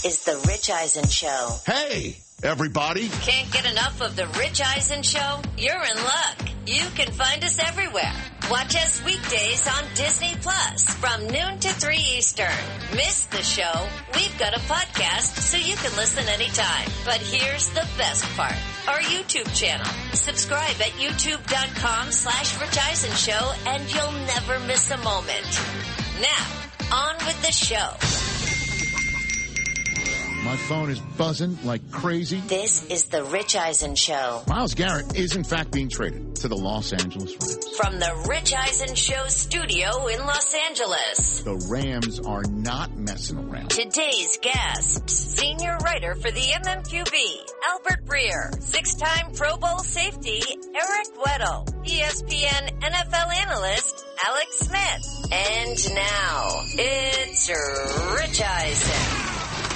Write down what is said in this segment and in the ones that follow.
is the Rich Eisen Show. Hey, everybody. Can't get enough of the Rich Eisen Show? You're in luck. You can find us everywhere. Watch us weekdays on Disney Plus from noon to 3 Eastern. Miss the show? We've got a podcast so you can listen anytime. But here's the best part. Our YouTube channel. Subscribe at youtube.com/Rich Eisen Show and you'll never miss a moment. Now, on with the show. My phone is buzzing like crazy. This is the Rich Eisen Show. Myles Garrett is, in fact, being traded to the Los Angeles Rams. From the Rich Eisen Show studio in Los Angeles. The Rams are not messing around. Today's guests, senior writer for the MMQB, Albert Breer, 6-time Pro Bowl safety, Eric Weddle, ESPN NFL analyst, Alex Smith. And now, it's Rich Eisen.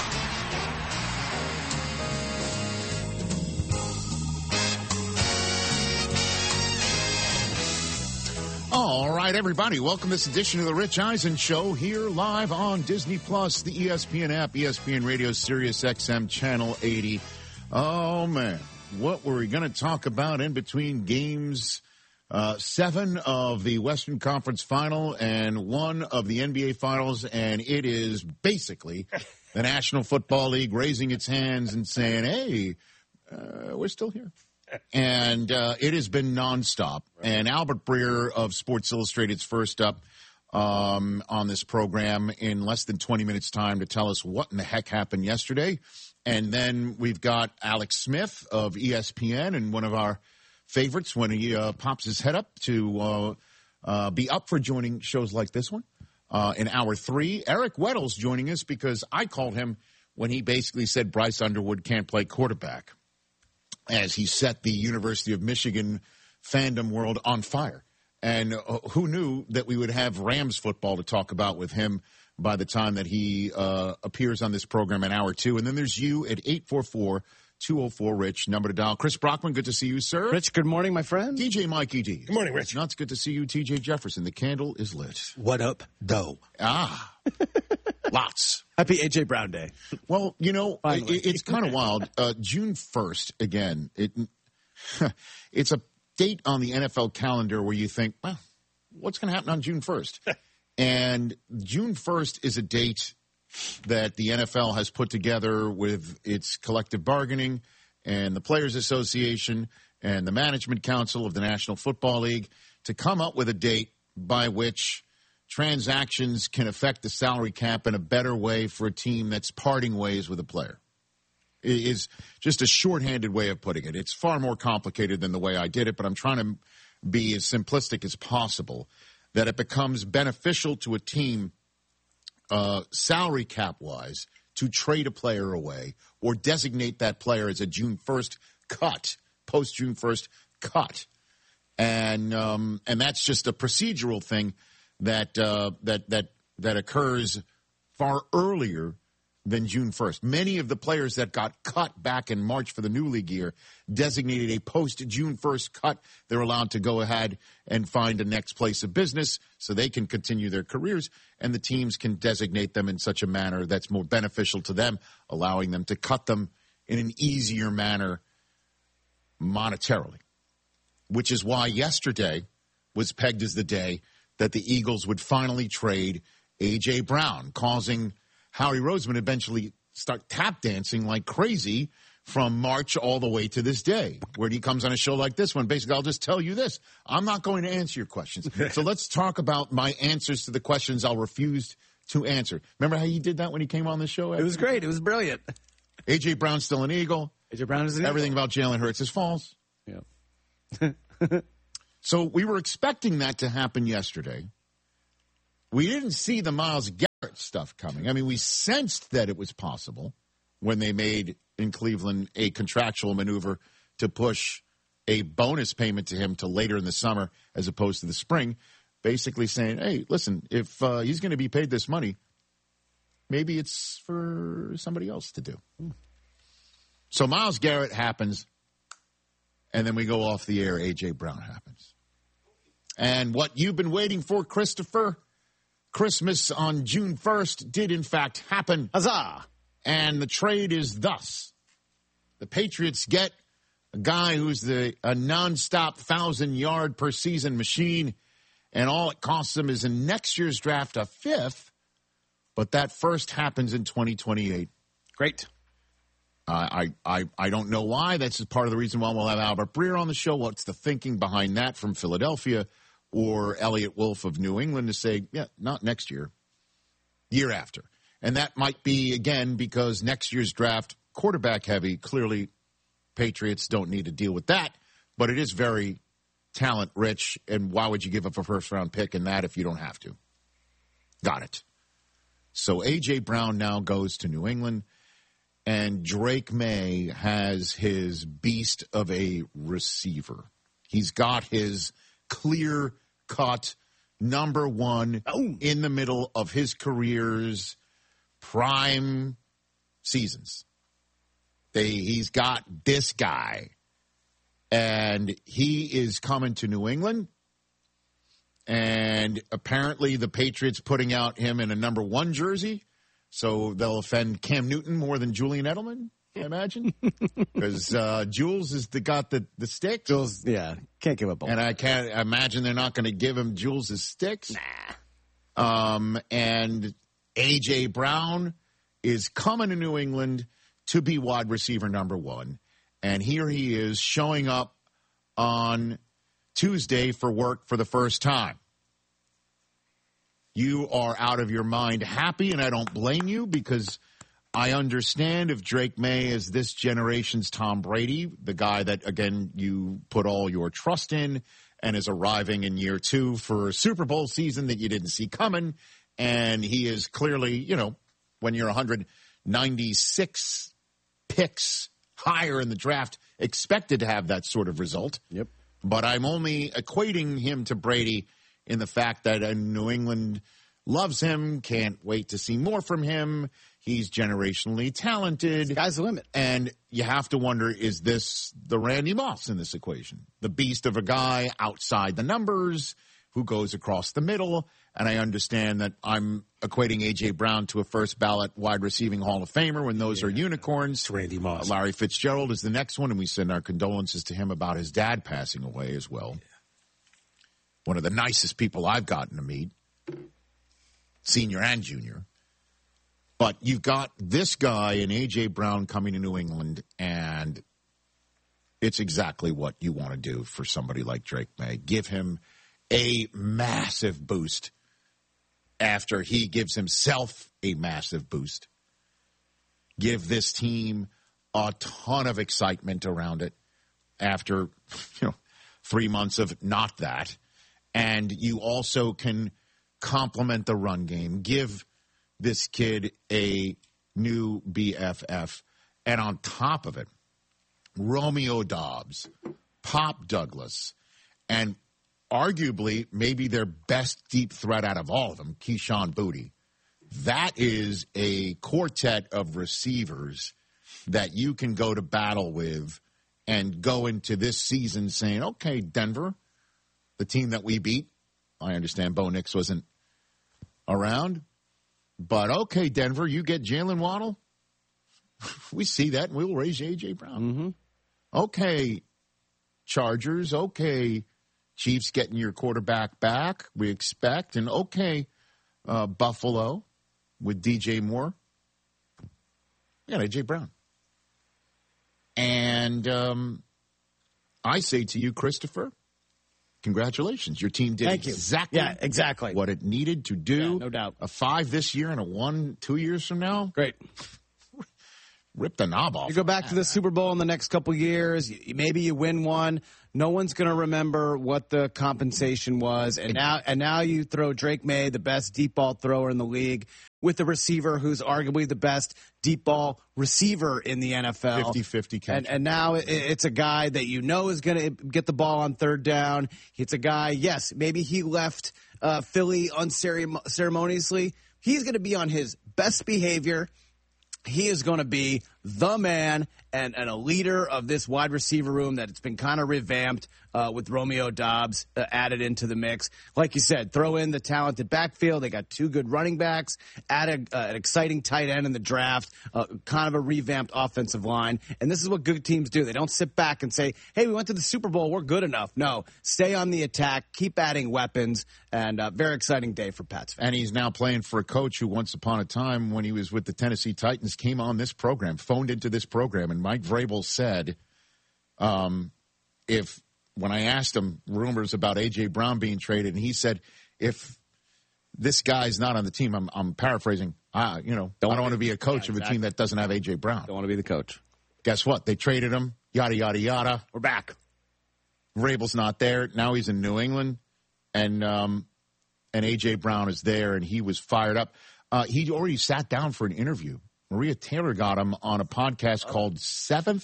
All right, everybody. Welcome to this edition of the Rich Eisen Show here live on Disney Plus, the ESPN app, ESPN Radio, Sirius XM, Channel 80. Oh, man. What were we going to talk about in between games 7 of the Western Conference Final and 1 of the NBA Finals? And it is basically the National Football League raising its hands and saying, hey, we're still here. And it has been nonstop. And Albert Breer of Sports Illustrated's first up on this program in less than 20 minutes' time to tell us what in the heck happened yesterday. And then we've got Alex Smith of ESPN and one of our favorites when he pops his head up to be up for joining shows like this one in hour 3. Eric Weddle's joining us because I called him when he basically said Bryce Underwood can't play quarterback, as he set the University of Michigan fandom world on fire. And who knew that we would have Rams football to talk about with him by the time that he appears on this program in hour 2. And then there's you at 844-204-RICH, number to dial. Chris Brockman, good to see you, sir. Rich, good morning, my friend. DJ Mikey D. Good morning, Rich. It's good to see you, TJ Jefferson. The candle is lit. What up, though? Ah, lots. Happy A.J. Brown Day. Well, you know, it's kind of wild. June 1st, again, it's a date on the NFL calendar where you think, well, what's going to happen on June 1st? And June 1st is a date that the NFL has put together with its collective bargaining and the Players Association and the Management Council of the National Football League to come up with a date by which transactions can affect the salary cap in a better way for a team that's parting ways with a player. It is just a shorthanded way of putting it. It's far more complicated than the way I did it, but I'm trying to be as simplistic as possible, that it becomes beneficial to a team salary cap-wise to trade a player away or designate that player as a June 1st cut, post-June 1st cut. And that's just a procedural thing that occurs far earlier than June 1st. Many of the players that got cut back in March for the new league year designated a post-June 1st cut. They're allowed to go ahead and find a next place of business so they can continue their careers, and the teams can designate them in such a manner that's more beneficial to them, allowing them to cut them in an easier manner monetarily, which is why yesterday was pegged as the day that the Eagles would finally trade A.J. Brown, causing Howie Roseman eventually start tap dancing like crazy from March all the way to this day, where he comes on a show like this one. Basically, I'll just tell you this. I'm not going to answer your questions. So let's talk about my answers to the questions I'll refuse to answer. Remember how he did that when he came on the show? It was great. It was brilliant. A.J. Brown's still an Eagle. A.J. Brown is an Eagle. Everything about Jalen Hurts is false. Yeah. So we were expecting that to happen yesterday. We didn't see the Myles Garrett stuff coming. I mean, we sensed that it was possible when they made in Cleveland a contractual maneuver to push a bonus payment to him to later in the summer as opposed to the spring, basically saying, hey, listen, if he's going to be paid this money, maybe it's for somebody else to do. So Myles Garrett happens, and then we go off the air, A.J. Brown happens. And what you've been waiting for, Christopher, Christmas on June 1st did, in fact, happen. Huzzah! And the trade is thus. The Patriots get a guy who's a nonstop 1,000-yard-per-season machine, and all it costs them is in next year's draft a fifth, but that first happens in 2028. Great. I don't know why. That's part of the reason why we'll have Albert Breer on the show. What's the thinking behind that from Philadelphia or Elliott Wolf of New England to say, yeah, not next year, year after. And that might be, again, because next year's draft, quarterback heavy, clearly Patriots don't need to deal with that, but it is very talent rich, and why would you give up a first-round pick in that if you don't have to? Got it. So A.J. Brown now goes to New England, and Drake May has his beast of a receiver. He's got his clear-cut number one in the middle of his career's prime seasons. He's got this guy, and he is coming to New England, and apparently the Patriots putting out him in a number one jersey, so they'll offend Cam Newton more than Julian Edelman, I imagine, because Jules has got the sticks. Jules, yeah, can't give up. And I can't imagine they're not going to give him Jules' sticks. Nah. And A.J. Brown is coming to New England to be wide receiver number one. And here he is showing up on Tuesday for work for the first time. You are out of your mind happy, and I don't blame you, because I understand if Drake May is this generation's Tom Brady, the guy that, again, you put all your trust in and is arriving in year two for a Super Bowl season that you didn't see coming. And he is clearly, when you're 196 picks higher in the draft, expected to have that sort of result. Yep. But I'm only equating him to Brady in the fact that New England loves him, can't wait to see more from him. He's generationally talented. Sky's the limit. And you have to wonder, is this the Randy Moss in this equation? The beast of a guy outside the numbers who goes across the middle. And I understand that I'm equating A.J. Brown to a first ballot wide receiving Hall of Famer when those are unicorns. It's Randy Moss. Larry Fitzgerald is the next one, and we send our condolences to him about his dad passing away as well. Yeah. One of the nicest people I've gotten to meet, senior and junior. But you've got this guy in A.J. Brown coming to New England, and it's exactly what you want to do for somebody like Drake May. Give him a massive boost after he gives himself a massive boost. Give this team a ton of excitement around it after 3 months of not that. And you also can complement the run game. Give this kid a new BFF. And on top of it, Romeo Doubs, Pop Douglas, and arguably maybe their best deep threat out of all of them, Keyshawn Boutte. That is a quartet of receivers that you can go to battle with and go into this season saying, okay, Denver, the team that we beat, I understand Bo Nix wasn't around, but okay, Denver, you get Jalen Waddle. We see that, and we will raise A.J. Brown. Mm-hmm. Okay, Chargers, okay, Chiefs getting your quarterback back, we expect. And okay, Buffalo with DJ Moore. We got A.J. Brown. And I say to you, Christopher, congratulations. Your team did exactly what it needed to do. Yeah, no doubt. A 5 this year and a 1 2 years from now. Great. Rip the knob off. You go back to the Super Bowl in the next couple years. Maybe you win one. No one's going to remember what the compensation was. And now you throw Drake May, the best deep ball thrower in the league, with a receiver who's arguably the best deep ball receiver in the NFL. 50-50 catch. And now it's a guy that you know is going to get the ball on third down. It's a guy, yes, maybe he left Philly unceremoniously. He's going to be on his best behavior. he is going to be the man and a leader of this wide receiver room that it's been kind of revamped with Romeo Doubs added into the mix. Like you said, throw in the talented backfield. They got 2 good running backs, add an exciting tight end in the draft, kind of a revamped offensive line. And this is what good teams do. They don't sit back and say, hey, we went to the Super Bowl, we're good enough. No, stay on the attack, keep adding weapons, and very exciting day for Pats fans. And he's now playing for a coach who once upon a time, when he was with the Tennessee Titans, came on this program, phoned into this program, and Mike Vrabel said, when I asked him rumors about A.J. Brown being traded, and he said, if this guy's not on the team, I'm paraphrasing, I don't want to be a coach of a team that doesn't have A.J. Brown. Don't want to be the coach. Guess what? They traded him, yada, yada, yada. We're back. Vrabel's not there. Now he's in New England, and A.J. Brown is there, and he was fired up. He already sat down for an interview. Maria Taylor got him on a podcast called 7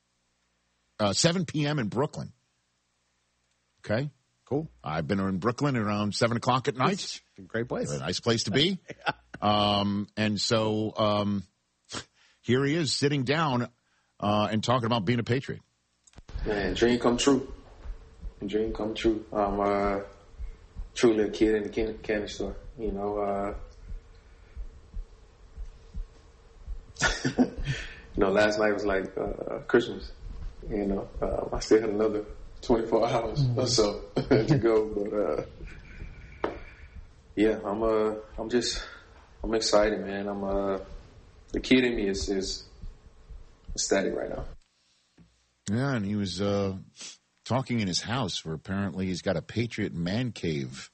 p.m. in Brooklyn. Okay, cool. I've been in Brooklyn around 7 o'clock at night. It's a great place. A nice place to be. And so here he is sitting down and talking about being a Patriot. Man, dream come true. Dream come true. I'm truly a kid in the candy store. Last night was like Christmas. I still had another 24 hours or so to go, but I'm excited, man. The kid in me is ecstatic right now. Yeah, and he was talking in his house where apparently he's got a Patriot man cave.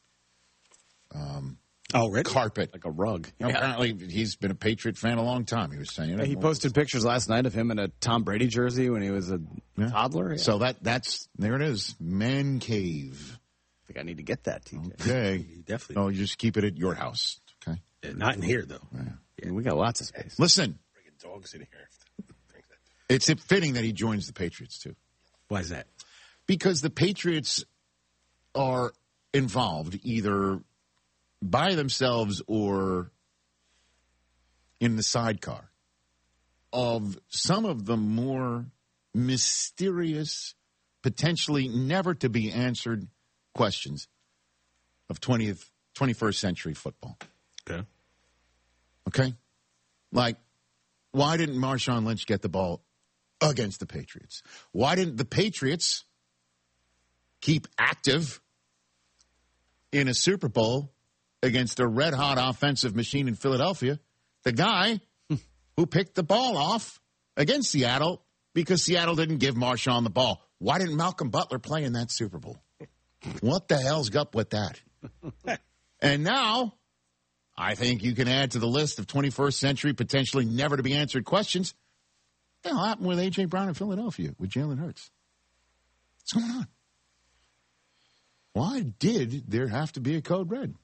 Carpet. Like a rug. Yeah. Apparently he's been a Patriot fan a long time, he was saying. Yeah, he posted pictures last night of him in a Tom Brady jersey when he was a toddler. Yeah. So that's there it is. Man cave. I think I need to get that, TJ. Okay. Definitely. No, you just keep it at your house. Okay. Yeah, not in here, though. Yeah, we got lots of space. Listen. Bringing dogs in here. It's fitting that he joins the Patriots, too. Why is that? Because the Patriots are involved either by themselves or in the sidecar of some of the more mysterious, potentially never to be answered questions of 21st century football. Okay. Okay? Like, why didn't Marshawn Lynch get the ball against the Patriots? Why didn't the Patriots keep active in a Super Bowl against a red-hot offensive machine in Philadelphia, the guy who picked the ball off against Seattle because Seattle didn't give Marshawn the ball? Why didn't Malcolm Butler play in that Super Bowl? What the hell's up with that? And now, I think you can add to the list of 21st century, potentially never to be answered questions. What the hell happened with A.J. Brown in Philadelphia with Jalen Hurts? What's going on? Why did there have to be a code red?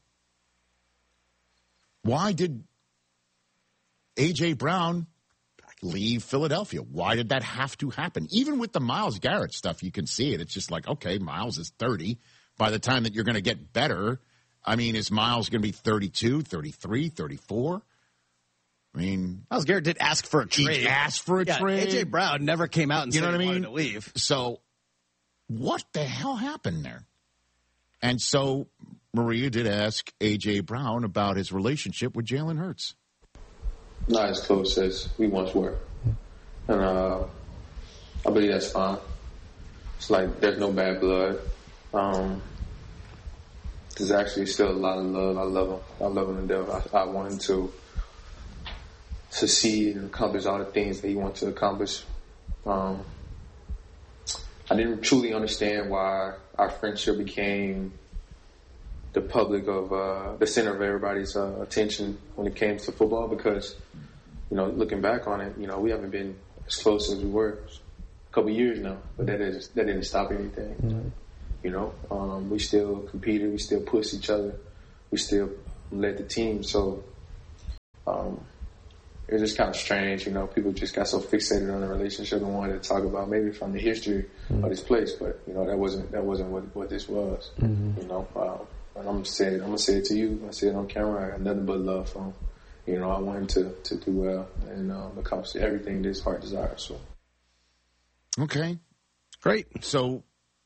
Why did A.J. Brown leave Philadelphia? Why did that have to happen? Even with the Myles Garrett stuff, you can see it. It's just like, okay, Myles is 30. By the time that you're going to get better, I mean, is Myles going to be 32, 33, 34? I mean, Myles Garrett did ask for a trade. He asked for a trade. A.J. Brown never came out and said he wanted to leave. So what the hell happened there? And so Maria did ask A.J. Brown about his relationship with Jalen Hurts. Not as close as we once were. And I believe that's fine. It's like there's no bad blood. There's actually still a lot of love. I love him. I love him to death. I want him to succeed and accomplish all the things that he wants to accomplish. I didn't truly understand why our friendship became the public of the center of everybody's attention when it came to football, because, looking back on it, we haven't been as close as we were a couple years now, but that didn't stop anything. Mm-hmm. We still competed, we still pushed each other, we still led the team. So it was just kind of strange, people just got so fixated on the relationship and wanted to talk about maybe from the history of this place, but that wasn't what this was. Mm-hmm. And I'm gonna say it to you. I say it on camera. I got nothing but love for him. I want him to do well and accomplish everything that his heart desires. So. Okay. Great. So,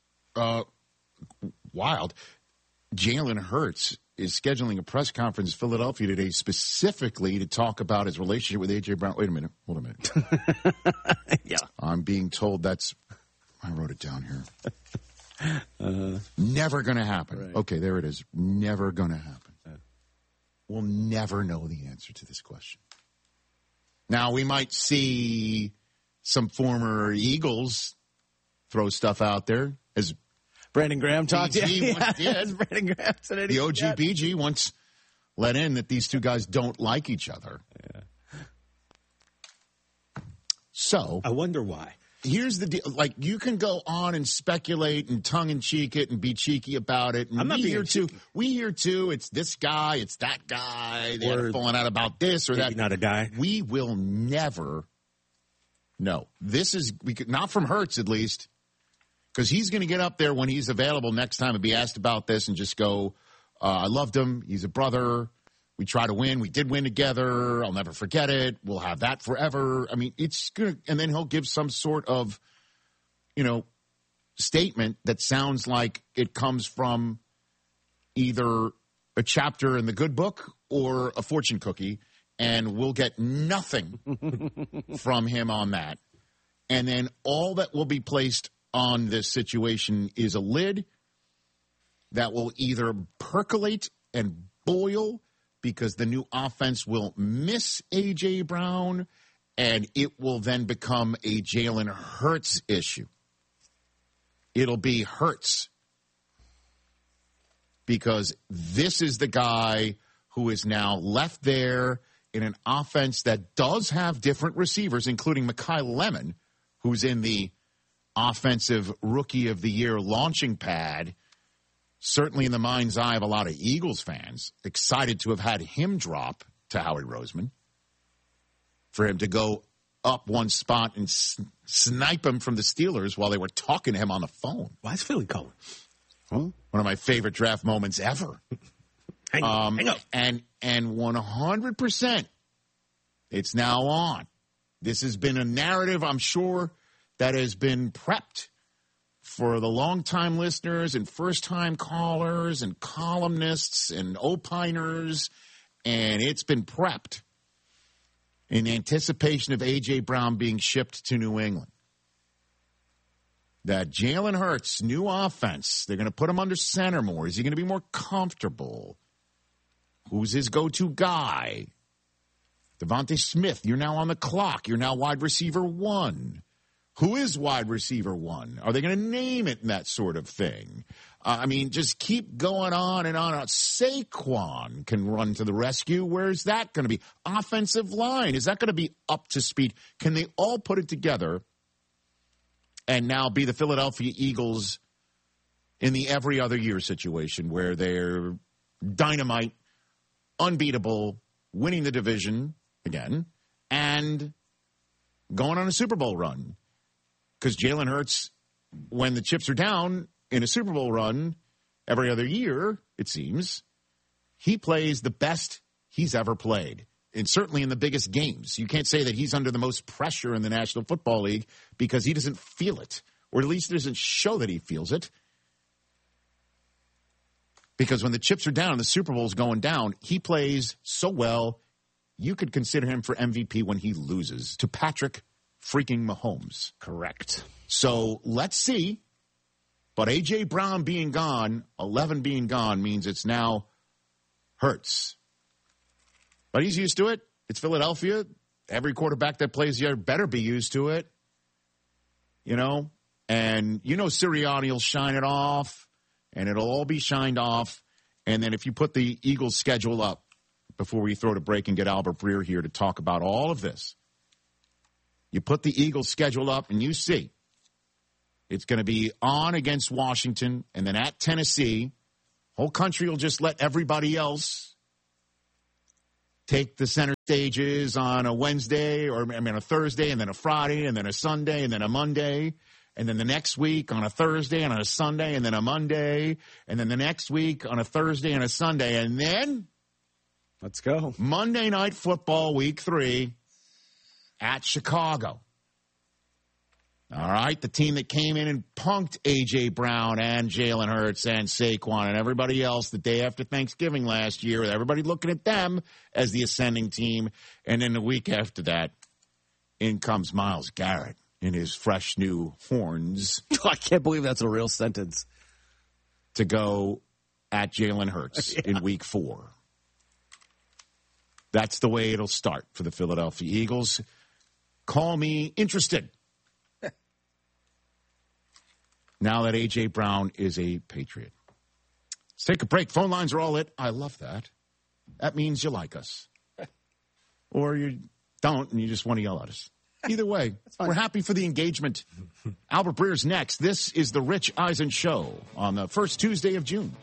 wild. Jalen Hurts is scheduling a press conference in Philadelphia today specifically to talk about his relationship with A.J. Brown. Wait a minute. Hold a minute. Yeah. I'm being told I wrote it down here. Never going to happen. Right. Okay, there it is. Never going to happen. We'll never know the answer to this question. Now, we might see some former Eagles throw stuff out there, as Brandon Graham talked to BG you. once did. Brandon Graham said The OG BG once let in that these two guys don't like each other. Yeah. So I wonder why. here's the deal. Like, you can go on and speculate and tongue-in-cheek it and be cheeky about it. And I'm not being too. cheeky. We hear, too, it's this guy, it's that guy. They're falling out about this or Maybe that. not a guy. We will never know. This is not from Hurts, at least, because he's going to get up there when he's available next time and be asked about this and just go, I loved him. He's a brother. We try to win. We did win together. I'll never forget it. We'll have that forever. I mean, it's good. And then he'll give some sort of, statement that sounds like it comes from either a chapter in the good book or a fortune cookie. And we'll get nothing from him on that. And then all that will be placed on this situation is a lid that will either percolate and boil because the new offense will miss A.J. Brown, and it will then become a Jalen Hurts issue. It'll be Hurts because this is the guy who is now left there in an offense that does have different receivers, including Mekhi Lemon, who's in the offensive rookie of the year launching pad. Certainly in the mind's eye of a lot of Eagles fans, excited to have had him drop to Howie Roseman, for him to go up one spot and snipe him from the Steelers while they were talking to him on the phone. Why is Philly calling? One of my favorite draft moments ever. Hang up. And 100%, it's now on. This has been a narrative, I'm sure, that has been prepped for the long-time listeners and first-time callers and columnists and opiners, and it's been prepped in anticipation of A.J. Brown being shipped to New England. That Jalen Hurts, new offense, they're going to put him under center more. Is he going to be more comfortable? Who's his go-to guy? Devontae Smith, you're now on the clock. You're now wide receiver 1. Who is wide receiver 1? Are they going to name it and that sort of thing? Just keep going on and on. Saquon can run to the rescue. Where's that going to be? Offensive line, is that going to be up to speed? Can they all put it together and now be the Philadelphia Eagles in the every other year situation where they're dynamite, unbeatable, winning the division again, and going on a Super Bowl run? Because Jalen Hurts, when the chips are down in a Super Bowl run every other year, it seems, he plays the best he's ever played. And certainly in the biggest games. You can't say that he's under the most pressure in the National Football League because he doesn't feel it. Or at least doesn't show that he feels it. Because when the chips are down and the Super Bowl's going down, he plays so well, you could consider him for MVP when he loses to Patrick freaking Mahomes. Correct. So let's see. But A.J. Brown being gone, 11 being gone, means it's now Hurts. But he's used to it. It's Philadelphia. Every quarterback that plays here better be used to it. And Sirianni will shine it off, and it'll all be shined off. And then if you put the Eagles schedule up before we throw to break and get Albert Breer here to talk about all of this, you put the Eagles schedule up and you see it's going to be on against Washington and then at Tennessee. Whole country will just let everybody else take the center stages on a Wednesday or a Thursday and then a Friday and then a Sunday and then a Monday. And then the next week on a Thursday and on a Sunday and then a Monday. And then the next week on a Thursday and a Sunday. And then Let's go. Monday Night Football, Week 3, at Chicago. All right, the team that came in and punked A.J. Brown and Jalen Hurts and Saquon and everybody else the day after Thanksgiving last year, with everybody looking at them as the ascending team. And then the week after that, in comes Myles Garrett in his fresh new horns. I can't believe that's a real sentence. To go at Jalen Hurts in Week 4. That's the way it'll start for the Philadelphia Eagles. Call me interested. Now that A.J. Brown is a Patriot. Let's take a break. Phone lines are all lit. I love that. That means you like us. Or you don't and you just want to yell at us. Either way, we're happy for the engagement. Albert Breer's next. This is the Rich Eisen Show on the first Tuesday of June.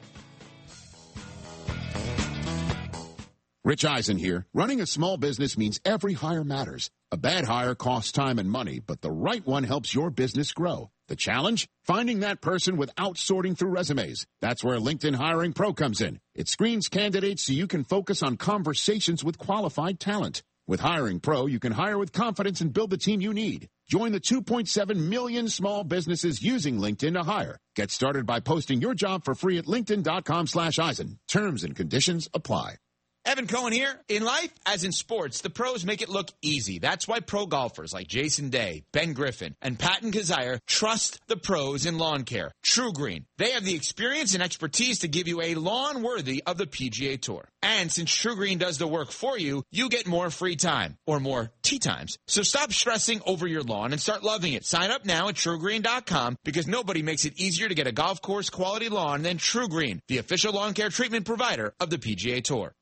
Rich Eisen here. Running a small business means every hire matters. A bad hire costs time and money, but the right one helps your business grow. The challenge? Finding that person without sorting through resumes. That's where LinkedIn Hiring Pro comes in. It screens candidates so you can focus on conversations with qualified talent. With Hiring Pro, you can hire with confidence and build the team you need. Join the 2.7 million small businesses using LinkedIn to hire. Get started by posting your job for free at linkedin.com/Eisen. Terms and conditions apply. Evan Cohen here. In life, as in sports, the pros make it look easy. That's why pro golfers like Jason Day, Ben Griffin, and Patton Kazire trust the pros in lawn care. True Green. They have the experience and expertise to give you a lawn worthy of the PGA Tour. And since True Green does the work for you, you get more free time, or more tee times. So stop stressing over your lawn and start loving it. Sign up now at TrueGreen.com because nobody makes it easier to get a golf course quality lawn than True Green, the official lawn care treatment provider of the PGA Tour.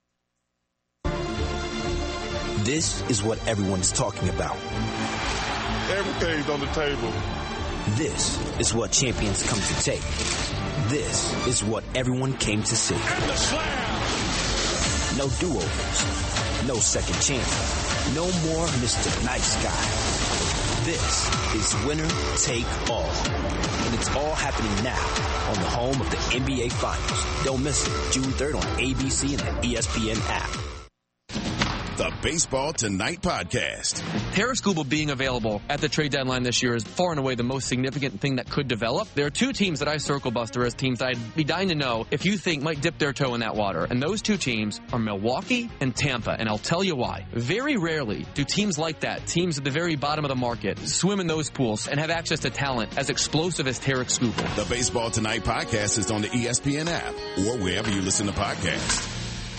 This is what everyone's talking about. Everything's on the table. This is what champions come to take. This is what everyone came to see. And the slam! No do-overs. No second chance. No more Mr. Nice Guy. This is winner take all. And it's all happening now on the home of the NBA Finals. Don't miss it. June 3rd on ABC and the ESPN app. The Baseball Tonight podcast. Tarik Skubal being available at the trade deadline this year is far and away the most significant thing that could develop. There are two teams that I circle, Buster, as teams that I'd be dying to know if you think might dip their toe in that water. And those two teams are Milwaukee and Tampa. And I'll tell you why. Very rarely do teams like that, teams at the very bottom of the market, swim in those pools and have access to talent as explosive as Tarik Skubal. The Baseball Tonight podcast is on the ESPN app or wherever you listen to podcasts.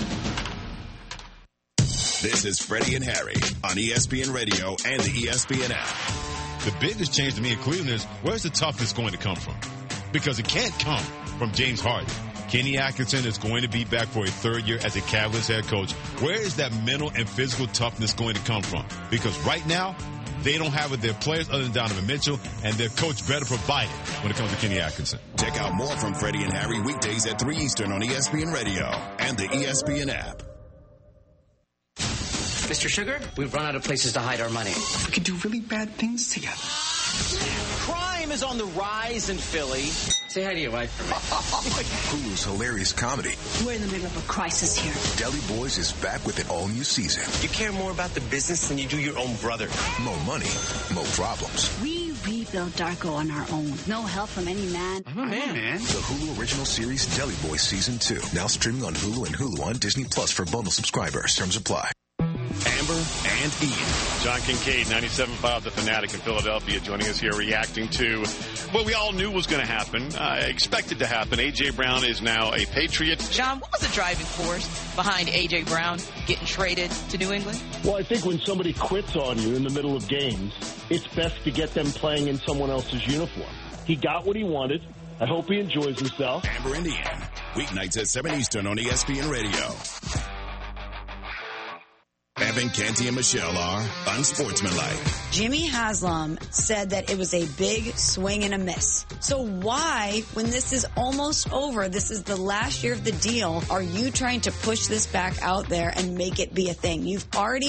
This is Freddie and Harry on ESPN Radio and the ESPN app. The biggest change to me in Cleveland is where's the toughness going to come from? Because it can't come from James Harden. Kenny Atkinson is going to be back for a third year as a Cavaliers head coach. Where is that mental and physical toughness going to come from? Because right now, they don't have it. Their players other than Donovan Mitchell, and their coach better provide it when it comes to Kenny Atkinson. Check out more from Freddie and Harry weekdays at 3 Eastern on ESPN Radio and the ESPN app. Mr. Sugar, we've run out of places to hide our money. We could do really bad things together. Crime is on the rise in Philly. Say hi to your wife for me. Hulu's hilarious comedy. We're in the middle of a crisis here. Deli Boys is back with an all-new season. You care more about the business than you do your own brother. More money, more problems. We rebuilt Darko on our own. No help from any man. I'm a man. The Hulu original series Deli Boys Season 2. Now streaming on Hulu and Hulu on Disney Plus for bundle subscribers. Terms apply. Amber and Ian. John Kincaid, 97.5 The Fanatic in Philadelphia, joining us here reacting to what we all knew was going to happen, expected to happen. A.J. Brown is now a Patriot. John, what was the driving force behind A.J. Brown getting traded to New England? Well, I think when somebody quits on you in the middle of games, it's best to get them playing in someone else's uniform. He got what he wanted. I hope he enjoys himself. Amber and Ian, weeknights at 7 Eastern on ESPN Radio. Evan, Canty, and Michelle are unsportsmanlike. Jimmy Haslam said that it was a big swing and a miss. So why, when this is almost over, this is the last year of the deal, are you trying to push this back out there and make it be a thing? You've already